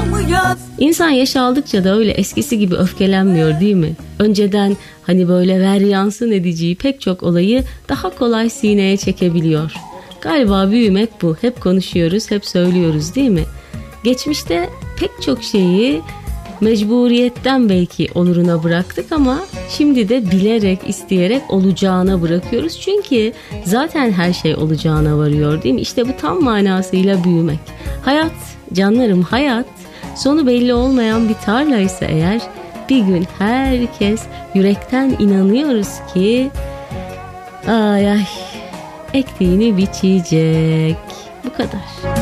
İnsan yaş aldıkça da öyle eskisi gibi öfkelenmiyor değil mi? Önceden hani böyle ver yansın edeceği pek çok olayı daha kolay sineye çekebiliyor. Galiba büyümek bu. Hep konuşuyoruz, hep söylüyoruz değil mi? Geçmişte pek çok şeyi mecburiyetten belki oluruna bıraktık ama şimdi de bilerek, isteyerek olacağına bırakıyoruz. Çünkü zaten her şey olacağına varıyor değil mi? İşte bu tam manasıyla büyümek. Hayat, canlarım, hayat sonu belli olmayan bir tarlaysa eğer bir gün herkes yürekten inanıyoruz ki ay ektiğini biçecek. Bu kadar.